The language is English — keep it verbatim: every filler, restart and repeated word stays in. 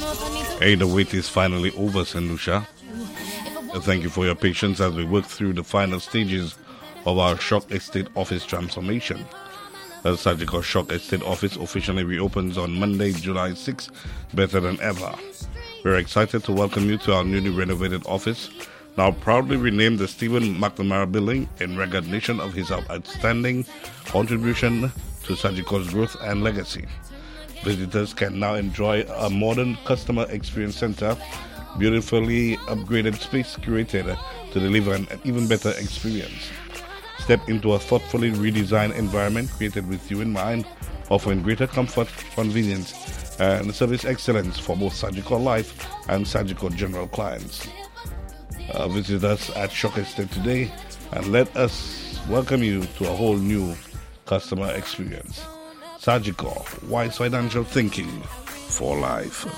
Hey, the wait is finally over, Sandusha. Thank you for your patience as we work through the final stages of our Shock Estate Office transformation. The Surgical Shock Estate Office officially reopens on Monday, July sixth, better than ever. We're excited to welcome you to our newly renovated office, now proudly renamed the Stephen McNamara Building in recognition of his outstanding contribution to Surgical's growth and legacy. Visitors can now enjoy a modern customer experience center, beautifully upgraded space curated to deliver an even better experience. Step into a thoughtfully redesigned environment created with you in mind, offering greater comfort, convenience, and service excellence for both Surgical Life and Surgical General clients. Uh, visit us at Shock Estate today and let us welcome you to a whole new customer experience. Surgical, wise financial thinking for life.